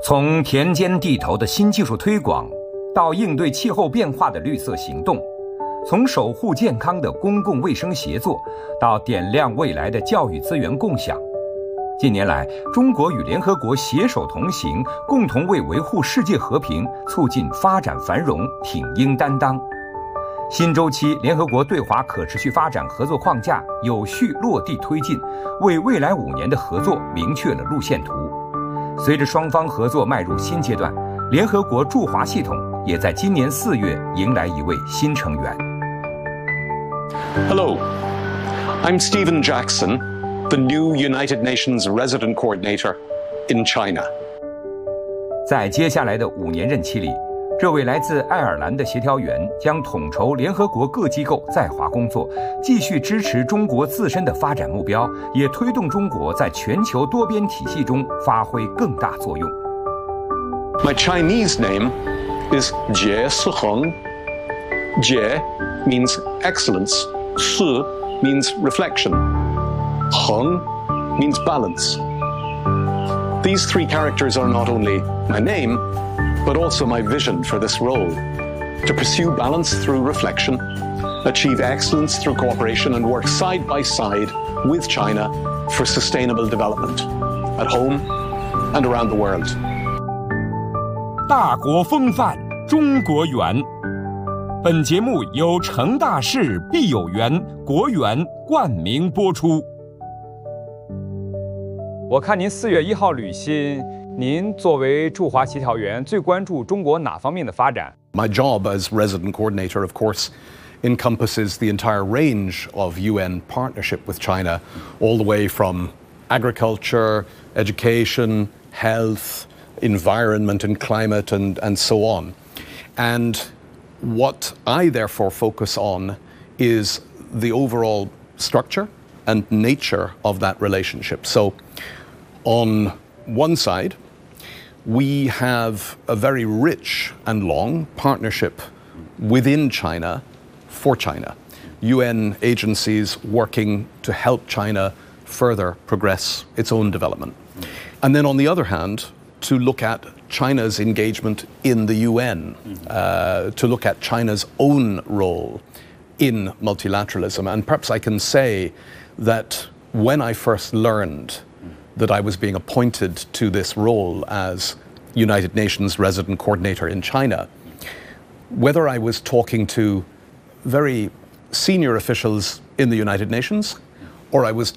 从田间地头的新技术推广，到应对气候变化的绿色行动，从守护健康的公共卫生协作，到点亮未来的教育资源共享。近年来，中国与联合国携手同行，共同为维护世界和平、促进发展繁荣挺膺担当。新周期联合国对华可持续发展合作框架有序落地推进，为未来5年的合作明确了路线图。随着双方合作迈入新阶段，联合国驻华系统也在今年4月迎来一位新成员。 Hello, I'm Stephen Jackson, the new United Nations Resident Coordinator in China. 在接下来的5年任期里，这位来自爱尔兰的协调员将统筹联合国各机构在华工作，继续支持中国自身的发展目标，也推动中国在全球多边体系中发挥更大作用。 My Chinese name is Jie Siheng. Jie means excellence, Si means reflection, Heng means balance. These 3 characters are not only my name, but also my vision for this role: to pursue balance through reflection, achieve excellence through cooperation, and work side by side with China for sustainable development at home and around the world. 大国风范，中国缘。本节目由成大事必有缘国缘冠名播出。我看您4月1号履新，您作为驻华协调员，最关注中国哪方面的发展？ My job as resident coordinator, of course, encompasses the entire range of UN partnership with China, all the way from agriculture, education, health, environment and climate, and so on. And what I therefore focus on is the overall structure and nature of that relationship. So on one side, we have a very rich and long partnership within China for China. UN agencies working to help China further progress its own development. And then on the other hand, to look at China's engagement in the UN, to look at China's own role in multilateralism. And perhaps I can say that when I first learned that I was being appointed to this role as United Nations Resident Coordinator in China, whether I was talking to very senior officials in the United Nations or I was